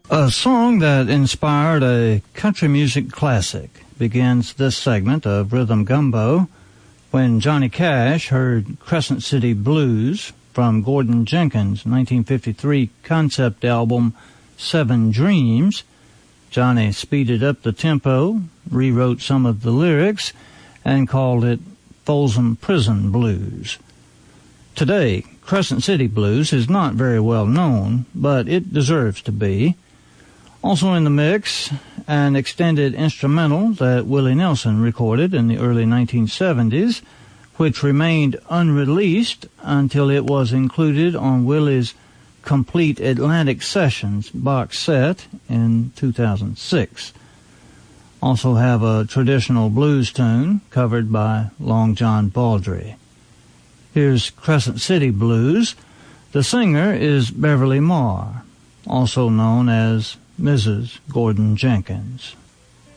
A song that inspired a country music classic begins this segment of Rhythm Gumbo when Johnny Cash heard Crescent City Blues from Gordon Jenkins' 1953 concept album Seven Dreams. Johnny speeded up the tempo, rewrote some of the lyrics, and called it Folsom Prison Blues. Today, Crescent City Blues is not very well known, but it deserves to be. Also in the mix, an extended instrumental that Willie Nelson recorded in the early 1970s, which remained unreleased until it was included on Willie's Complete Atlantic Sessions box set in 2006. Also have a traditional blues tune covered by Long John Baldry. Here's Crescent City Blues. The singer is Beverly Marr, also known as Mrs. Gordon Jenkins.